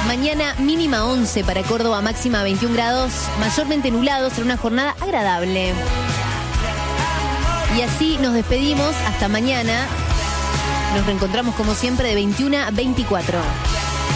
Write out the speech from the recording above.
Mañana mínima 11 para Córdoba, máxima 21 grados, mayormente nublado, será una jornada agradable. Y así nos despedimos hasta mañana. Nos reencontramos como siempre de 21 a 24.